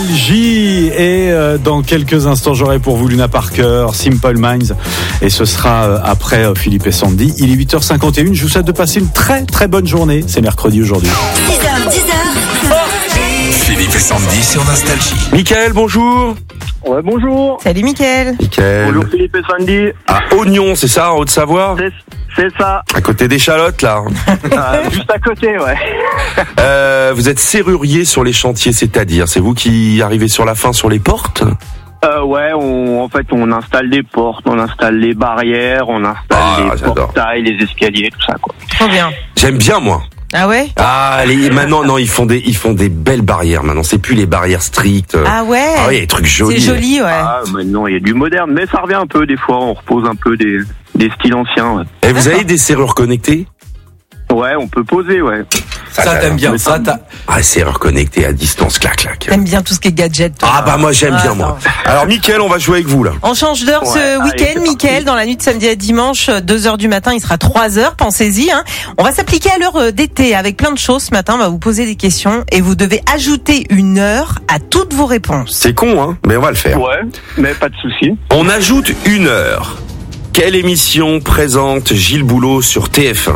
Et dans quelques instants, j'aurai pour vous Luna Parker, Simple Minds, et ce sera après Philippe et Sandy. Il est 8h51. Je vous souhaite de passer une très très bonne journée. C'est mercredi aujourd'hui. 10h. Philippe et Sandy sur Nostalgie. Mickaël, bonjour. Ouais, bonjour. Salut Mickaël. Bonjour Philippe et Sandy. À Oignon, c'est ça, en Haute-Savoie? C'est ça. À côté d'Échalotes, là. Juste à côté, ouais. Vous êtes serrurier sur les chantiers, c'est-à-dire, c'est vous qui arrivez sur la fin sur les portes? Ouais, on installe des portes, on installe les barrières, on installe les j'adore. portails, les escaliers, tout ça, quoi. Trop bien. J'aime bien, moi. Ah ouais? Maintenant, non, ils font des belles barrières, maintenant. C'est plus les barrières strictes. Ah ouais? Ah oui, il y a des trucs jolis. C'est joli, ouais. Ah, maintenant, il y a du moderne, mais ça revient un peu, des fois, on repose un peu des styles anciens, ouais. Et vous avez des serrures connectées? Ouais, on peut poser, ouais. Ça t'aime bien. Serrures connectées à distance, clac. T'aimes bien tout ce qui est gadget, toi. Ah bah moi j'aime bien, moi. Alors Mickaël, on va jouer avec vous là. On change d'heure ce week-end, Mickaël. Dans la nuit de samedi à dimanche, 2h du matin, il sera 3h, pensez-y. On va s'appliquer à l'heure d'été avec plein de choses. Ce matin, on va vous poser des questions et vous devez ajouter une heure à toutes vos réponses. C'est con, hein, mais on va le faire. Ouais, mais pas de souci. On ajoute une heure. Quelle émission présente Gilles Boulot sur TF1?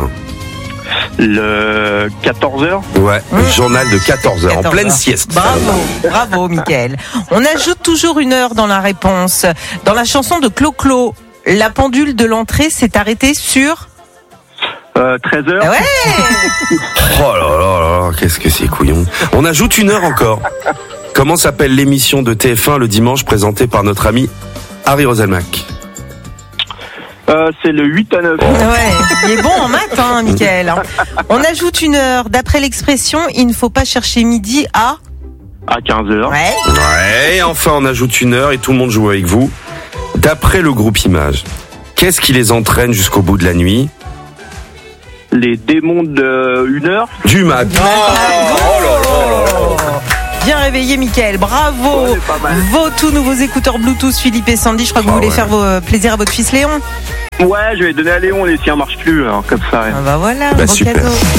Le 14h. Ouais, le journal de 14h, en pleine sieste. Bravo, Mickaël. On ajoute toujours une heure dans la réponse. Dans la chanson de Clo-Clo, la pendule de l'entrée s'est arrêtée sur 13h. Ouais. Oh là, qu'est-ce que c'est couillon. On ajoute une heure encore. Comment s'appelle l'émission de TF1 le dimanche présentée par notre ami Harry Roselmack? C'est le 8 à 9. Ouais, il est bon en maths, Mickaël. On ajoute une heure. D'après l'expression, il ne faut pas chercher midi à 15h. Ouais. Et enfin, on ajoute une heure et tout le monde joue avec vous. D'après le groupe Image, qu'est-ce qui les entraîne jusqu'au bout de la nuit? Les démons de 1 heure. Du matin. Oh là là. Bien réveillé, Mickaël. Bravo. Ouais, pas mal. Vos tout nouveaux écouteurs Bluetooth, Philippe et Sandy. Je crois que vous voulez faire plaisir à votre fils Léon. Ouais, je vais donner à Léon, les siens marchent plus, alors comme ça. Ah bah voilà, Bah, beau super. cadeau.